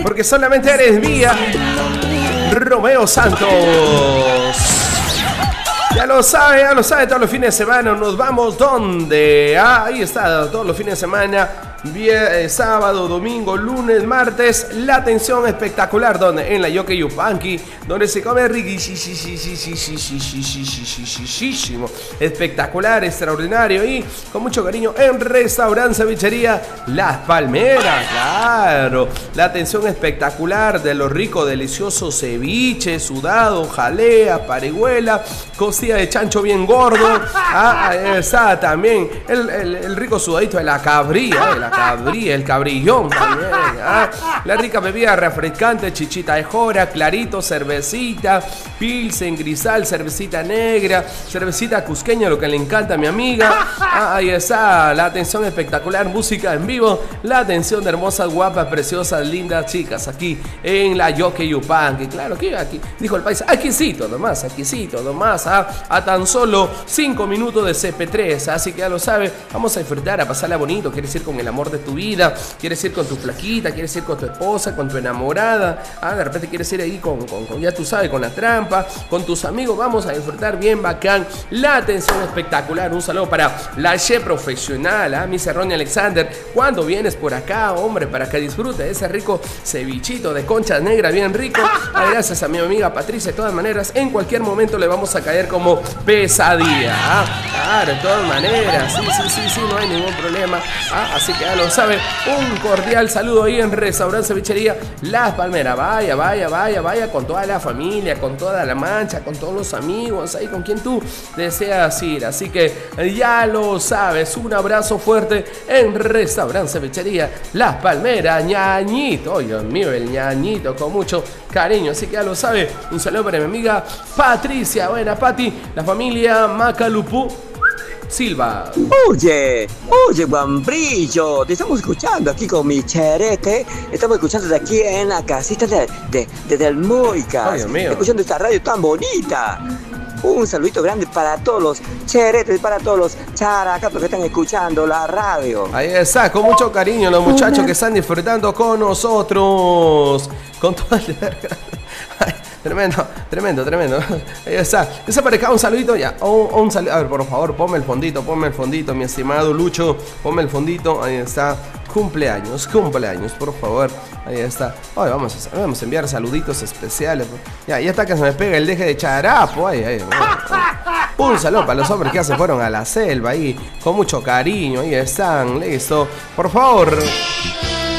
Porque solamente eres mía, Romeo Santos. Ya lo sabe, todos los fines de semana nos vamos donde. Ahí está, todos los fines de semana. Sábado, domingo, lunes, martes. La atención espectacular donde en la Yoke Yupanqui, donde se come riquísimo, espectacular, extraordinario y con mucho cariño en Restaurante Cevichería Las Palmeras. Claro, la atención espectacular de los ricos, deliciosos ceviches, sudado, jalea, parihuela, costilla de chancho bien gordo. Está también el rico sudadito de la cabría, el cabrillón también. La rica bebida refrescante, chichita de jora, clarito, cervecita, pilsen, grisal, cervecita negra, cervecita cusqueña, lo que le encanta a mi amiga. Ahí está, la atención espectacular, música en vivo, la atención de hermosas, guapas, preciosas, lindas chicas aquí en la Yoke Yupanqui. Claro que aquí, dijo el país, aquícito nomás, a tan solo 5 minutos de CP3, así que ya lo sabe, vamos a disfrutar, a pasarla bonito. Quieres ir con el amor de tu vida, quieres ir con tu flaquita, quieres ir con tu esposa, con tu enamorada, de repente quieres ir ahí con ya tú sabes, con la trampa, con tus amigos, vamos a disfrutar bien bacán, la atención espectacular. Un saludo para la chef profesional, Miss Ronnie Alexander, cuando vienes por acá, hombre, para que disfrute de ese rico cevichito de concha negra bien rico. Gracias a mi amiga Patricia, de todas maneras, en cualquier momento le vamos a caer como pesadilla, claro, de todas maneras, sí, no hay ningún problema, así que ya lo sabe, un cordial saludo ahí en Restaurante Cevichería Las Palmeras. Vaya con toda la familia, con toda la mancha, con todos los amigos, ahí con quien tú deseas ir. Así que ya lo sabes, un abrazo fuerte en Restaurante Cevichería Las Palmeras. Ñañito, oh Dios mío, el ñañito con mucho cariño. Así que ya lo sabe, un saludo para mi amiga Patricia. Buena, Pati, la familia Macalupú Silva. Oye, Juan Brillo, te estamos escuchando aquí con mi cherete. Estamos escuchando de aquí en la casita del Moicas. Dios mío. Escuchando esta radio tan bonita. Un saludito grande para todos los cheretes, para todos los characatos que están escuchando la radio. Ahí está, con mucho cariño los muchachos que están disfrutando con nosotros. Con toda Tremendo. Ahí está. Esa pareja, un saludito ya. Un saludo. A ver, por favor, ponme el fondito, mi estimado Lucho. Ponme el fondito. Ahí está. Cumpleaños, por favor. Ahí está. Hoy vamos a enviar saluditos especiales. Ya está que se me pega el deje de charapo. Un saludo para los hombres que ya se fueron a la selva ahí. Con mucho cariño. Ahí están. Listo. Por favor.